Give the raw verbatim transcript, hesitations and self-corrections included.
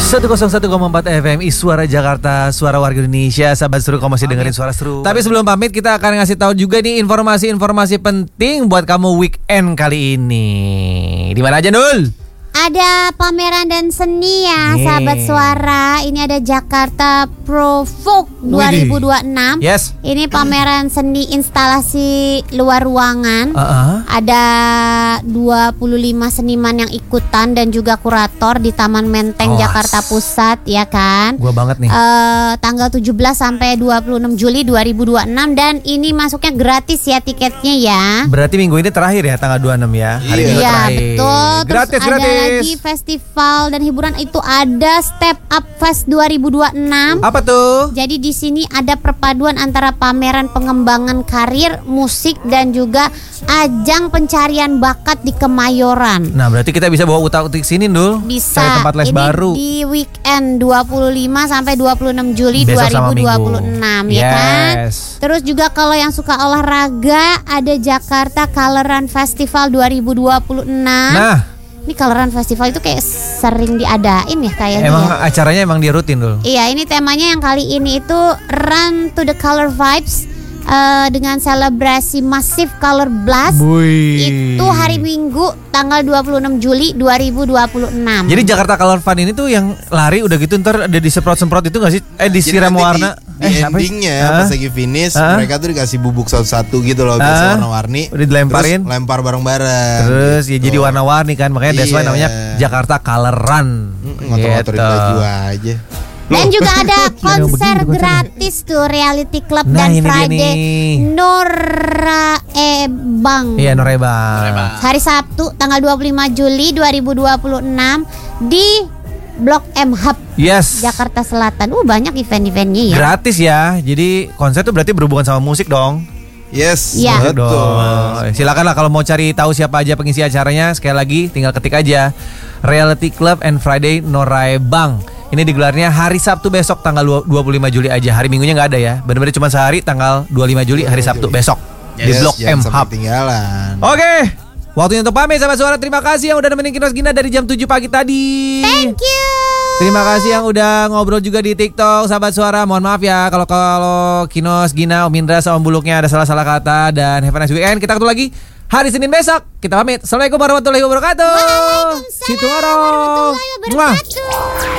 seratus satu koma empat F M I Suara Jakarta, suara warga Indonesia. Sahabat seru, kamu masih dengerin suara seru. Tapi sebelum pamit, kita akan ngasih tahu juga nih informasi-informasi penting buat kamu weekend kali ini. Di mana aja, Nul? Ada pameran dan seni ya, Nih. sahabat suara. Ini ada Jakarta Provoke dua ribu dua puluh enam. Yes. Ini pameran seni instalasi luar ruangan. Uh-uh. Ada dua puluh lima seniman yang ikutan dan juga kurator di Taman Menteng, Oh, Jakarta Pusat, ya kan? Gua banget nih. Eh, tanggal tujuh belas sampai dua puluh enam Juli dua ribu dua puluh enam, dan ini masuknya gratis ya tiketnya ya. Berarti minggu ini terakhir ya, tanggal dua puluh enam ya. Hari Minggu Iya, terakhir. betul. Terus Gratis, ada gratis. lagi festival dan hiburan, itu ada Step Up Fest dua ribu dua puluh enam. Apa tuh? Jadi di sini ada perpaduan antara pameran pengembangan karir, musik, dan juga ajang pencarian bakat di Kemayoran. Nah, berarti kita bisa bawa utak-utik sini, Dul. Bisa. Cari tempat les Ini baru. di weekend dua puluh lima sampai dua puluh enam Juli Besok dua sama ribu dua puluh enam, Minggu. ya kan? Yes. Terus juga kalau yang suka olahraga, ada Jakarta Color Run Festival dua ribu dua puluh enam. Nah, Ini Color Run Festival itu kayak sering diadain ya kayaknya. emang ya. acaranya emang dia rutin, Dul. Iya, ini temanya yang kali ini itu Run to the Color Vibes, eh, dengan selebrasi masif Color Blast. Wih. Itu hari Minggu tanggal dua puluh enam Juli dua ribu dua puluh enam. Jadi Jakarta Color Fun ini tuh yang lari udah gitu ntar ada disemprot-semprot itu gak sih? Eh Jadi disiram nanti warna. Di, di eh, apa sih? endingnya Hah? pas lagi finish, Hah? mereka tuh dikasih bubuk satu-satu gitu loh, Hah? biasa warna-warni. Udah dilemparin? Terus lempar bareng-bareng. Terus ya gitu. jadi warna-warni kan, makanya that's why Iya. namanya Jakarta Color Run. Mm, Ngotor-ngotorin Gitu. baju aja. Dan juga ada konser begini, gratis tuh, Reality Club Nah, dan ini dia Friday nih. Noraebang. Iya, Norebang. Hari Sabtu tanggal dua puluh lima Juli dua ribu dua puluh enam di Blok M Hub Yes. Jakarta Selatan. Uh, banyak event-eventnya ya. Gratis ya. Jadi konser tuh berarti berhubungan sama musik dong. Yes, Iya. betul. Dong. Silakan lah kalau mau cari tahu siapa aja pengisi acaranya, sekali lagi tinggal ketik aja Reality Club and Friday Noraebang. Ini digelarnya hari Sabtu besok tanggal dua puluh lima Juli aja. Hari Minggunya nggak ada ya. Benar-benar cuma sehari, tanggal dua puluh lima Juli hari Sabtu besok di Yes, Blok M jangan sampai Hub. ketinggalan. Oke. Waktunya untuk pamit sahabat suara. Terima kasih yang udah nemenin Kinos Gina dari jam tujuh pagi tadi. Thank you. Terima kasih yang udah ngobrol juga di TikTok sahabat suara. Mohon maaf ya kalau kalau Kinos, Gina, Om Indra sama Om Buluknya ada salah-salah kata. Dan have a nice weekend. Kita ketemu lagi hari Senin besok. Kita pamit. Assalamualaikum warahmatullahi wabarakatuh. Waalaikumsalam See you tomorrow. warahmatullahi wabarakatuh. Mwah.